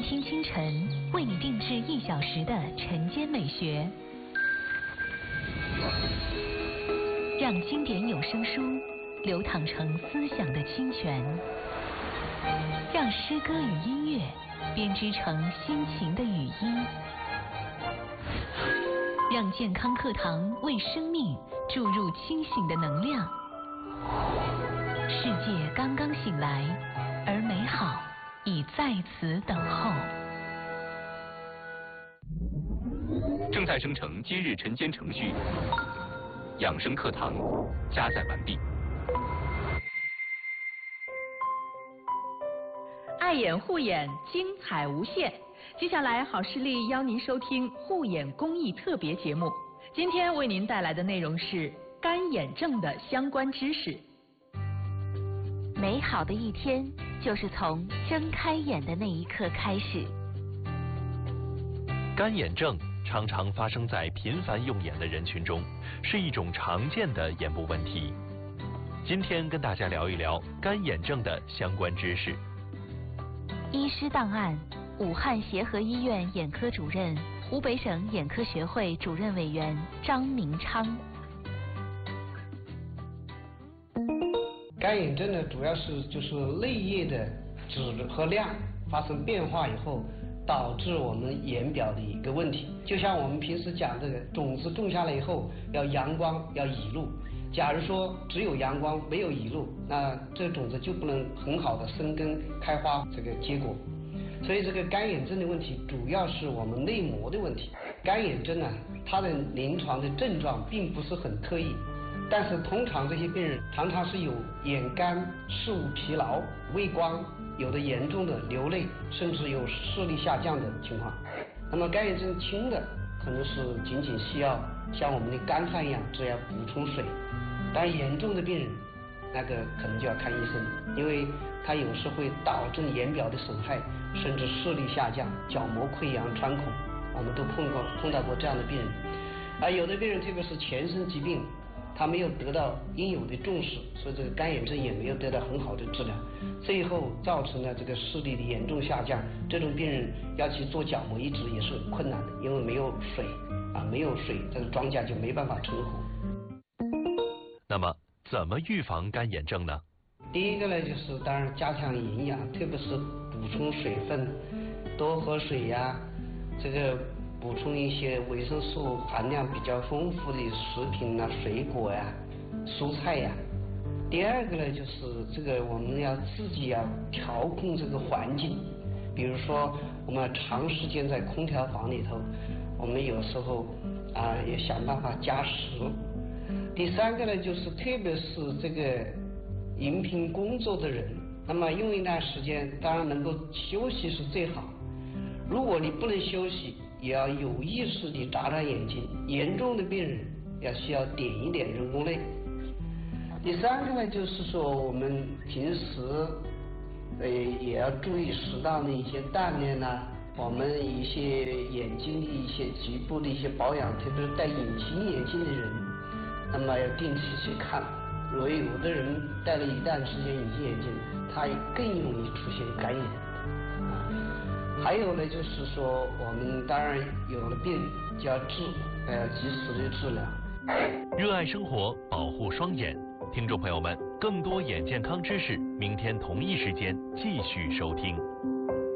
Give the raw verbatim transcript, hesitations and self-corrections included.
听清晨，为你定制一小时的晨间美学，让经典有声书流淌成思想的清泉，让诗歌与音乐编织成心情的语音，让健康课堂为生命注入清醒的能量。世界刚刚醒来，而美好已在此等候。 正在生成今日晨间程序，养生课堂加载完毕。 爱眼护眼，精彩无限。接下来，好视力邀您收听护眼公益特别节目。今天为您带来的内容是干眼症的相关知识。 美好的一天就是从睁开眼的那一刻开始。 干眼症常常发生在频繁用眼的人群中，是一种常见的眼部问题。今天跟大家聊一聊干眼症的相关知识。 医师档案：武汉协和医院眼科主任、湖北省眼科学会主任委员张明昌。 干眼症呢，主要是就是泪液的质和量发生变化以后，导致我们眼表的一个问题。就像我们平时讲这个种子种下来以后，要阳光，要雨露。假如说只有阳光没有雨露，那这种子就不能很好的生根开花这个结果。所以这个干眼症的问题，主要是我们内膜的问题。干眼症呢，它的临床的症状并不是很特异。但是通常这些病人常常是有眼干、视物疲劳、畏光，有的严重的流泪，甚至有视力下降的情况。那么干眼症轻的可能是仅仅需要像我们的干旱一样，只要补充水。但严重的病人，那个可能就要看医生，因为它有时会导致眼表的损害，甚至视力下降、角膜溃疡、穿孔，我们都碰过碰到过这样的病人。而有的病人，特别是全身疾病，他没有得到应有的重视，所以这个干眼症也没有得到很好的治疗，最后造成了这个视力的严重下降。这种病人要去做角膜移植也是很困难的，因为没有水啊，没有水，这个庄稼就没办法成活。 那么，怎么预防干眼症呢？ 第一个呢，就是当然加强营养，特别是补充水分，多喝水呀、啊，这个。补充一些维生素含量比较丰富的食品啊、水果呀、啊、蔬菜呀、啊。第二个呢，就是这个我们要自己要调控这个环境，比如说我们要长时间在空调房里头，我们有时候啊也想办法加湿。第三个呢，就是特别是这个荧屏工作的人，那么用一段时间，当然能够休息是最好。如果你不能休息，也要有意识地眨眨眼睛，严重的病人要需要点一点人工泪。第三个呢，就是说我们平时呃也要注意适当的一些锻炼呐、啊，我们一些眼睛的一些局部的一些保养，特别是戴隐形眼镜的人，那么要定期去看。如果有的人戴了一段时间隐形眼镜，他更容易出现干眼。还有呢，就是说我们当然有了病就要治，呃，及时的治疗。 热爱生活，保护双眼。听众朋友们，更多眼健康知识，明天同一时间继续收听。